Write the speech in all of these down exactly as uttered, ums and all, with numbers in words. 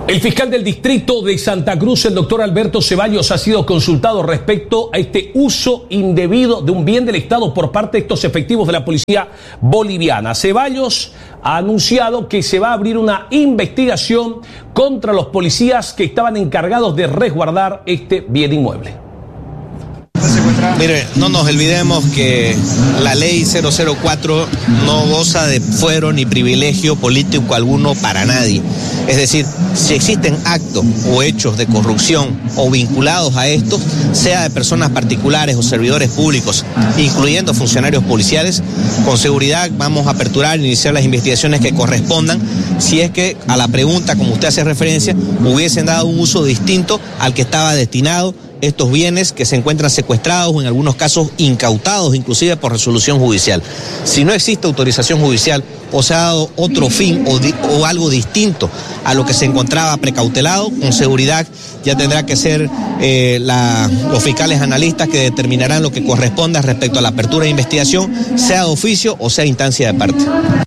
El fiscal del distrito de Santa Cruz, el doctor Alberto Ceballos, ha sido consultado respecto a este uso indebido de un bien del Estado por parte de estos efectivos de la policía boliviana. Ceballos ha anunciado que se va a abrir una investigación contra los policías que estaban encargados de resguardar este bien inmueble. Mire, no nos olvidemos que la ley cero cero cuatro no goza de fuero ni privilegio político alguno para nadie. Es decir, si existen actos o hechos de corrupción o vinculados a estos, sea de personas particulares o servidores públicos, incluyendo funcionarios policiales, con seguridad vamos a aperturar e iniciar las investigaciones que correspondan, si es que a la pregunta, como usted hace referencia, hubiesen dado un uso distinto al que estaba destinado estos bienes que se encuentran secuestrados o en algunos casos incautados, inclusive por resolución judicial. Si no existe autorización judicial o se ha dado otro fin o, di, o algo distinto a lo que se encontraba precautelado, con seguridad ya tendrá que ser eh, la, los fiscales analistas que determinarán lo que corresponda respecto a la apertura de investigación, sea de oficio o sea instancia de parte.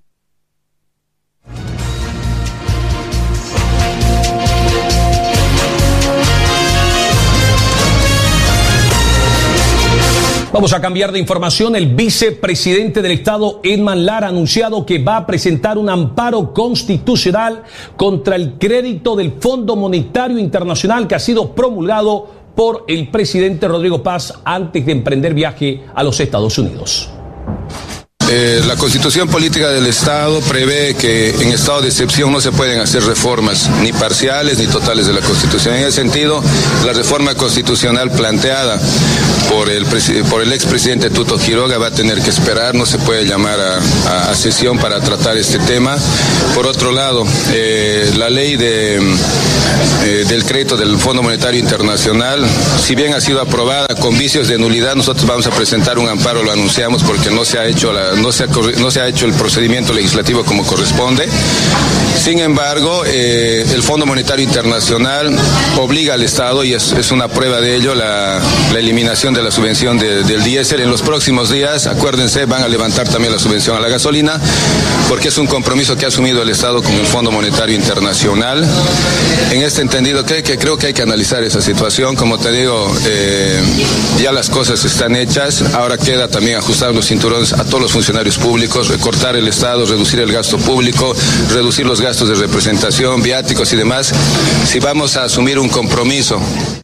Vamos a cambiar de información. El vicepresidente del Estado, Edman Lara, ha anunciado que va a presentar un amparo constitucional contra el crédito del Fondo Monetario Internacional que ha sido promulgado por el presidente Rodrigo Paz antes de emprender viaje a los Estados Unidos. Eh, la Constitución Política del Estado prevé que en estado de excepción no se pueden hacer reformas ni parciales ni totales de la Constitución. En ese sentido, la reforma constitucional planteada por el, por el expresidente Tuto Quiroga va a tener que esperar, no se puede llamar a, a, a sesión para tratar este tema. Por otro lado, eh, la ley de, eh, del crédito del Fondo Monetario Internacional, si bien ha sido aprobada con vicios de nulidad, nosotros vamos a presentar un amparo, lo anunciamos, porque no se ha hecho la No se, ha, no se ha hecho el procedimiento legislativo como corresponde. Sin embargo, eh, el Fondo Monetario Internacional obliga al Estado, y es, es una prueba de ello, la, la eliminación de la subvención de, del diésel. En los próximos días, acuérdense, van a levantar también la subvención a la gasolina, porque es un compromiso que ha asumido el Estado con el Fondo Monetario Internacional. En este entendido, que, que creo que hay que analizar esa situación. Como te digo, eh, ya las cosas están hechas, ahora queda también ajustar los cinturones a todos los funcionarios públicos, recortar el Estado, reducir el gasto público, reducir los gastos de representación, viáticos y demás, si vamos a asumir un compromiso.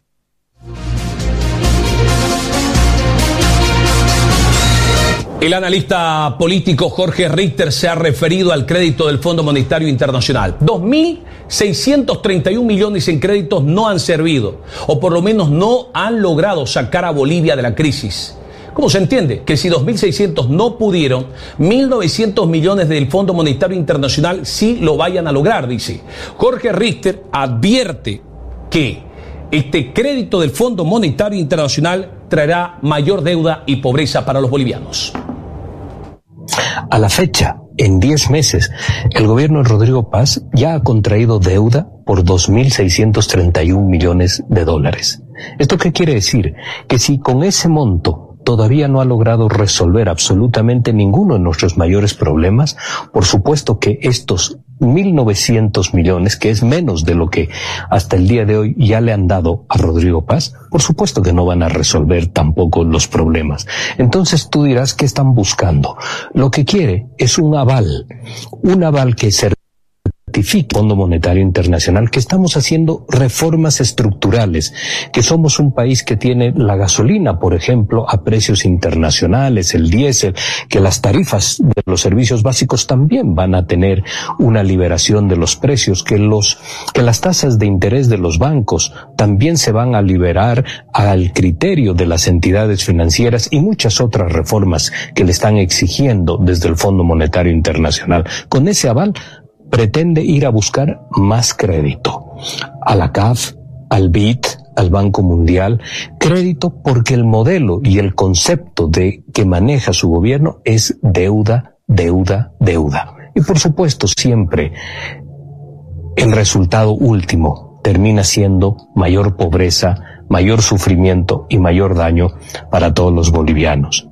El analista político Jorge Richter se ha referido al crédito del Fondo Monetario Internacional. dos mil seiscientos treinta y un millones en créditos no han servido, o por lo menos no han logrado sacar a Bolivia de la crisis. ¿Cómo se entiende? Que si dos mil seiscientos no pudieron, mil novecientos millones del Fondo Monetario Internacional sí lo vayan a lograr, dice. Jorge Richter advierte que este crédito del Fondo Monetario Internacional traerá mayor deuda y pobreza para los bolivianos. A la fecha, en diez meses, el gobierno de Rodrigo Paz ya ha contraído deuda por dos mil seiscientos treinta y un millones de dólares. ¿Esto qué quiere decir? Que si con ese monto todavía no ha logrado resolver absolutamente ninguno de nuestros mayores problemas, por supuesto que estos mil novecientos millones, que es menos de lo que hasta el día de hoy ya le han dado a Rodrigo Paz, por supuesto que no van a resolver tampoco los problemas. Entonces tú dirás, ¿qué están buscando? Lo que quiere es un aval, un aval que se certifique el Fondo Monetario Internacional que estamos haciendo reformas estructurales, que somos un país que tiene la gasolina, por ejemplo, a precios internacionales, el diésel, que las tarifas de los servicios básicos también van a tener una liberación de los precios, que los que las tasas de interés de los bancos también se van a liberar al criterio de las entidades financieras y muchas otras reformas que le están exigiendo desde el Fondo Monetario Internacional. Con ese aval pretende ir a buscar más crédito a la C A F, al B I D, al Banco Mundial, crédito porque el modelo y el concepto de que maneja su gobierno es deuda, deuda, deuda. Y por supuesto siempre el resultado último termina siendo mayor pobreza, mayor sufrimiento y mayor daño para todos los bolivianos.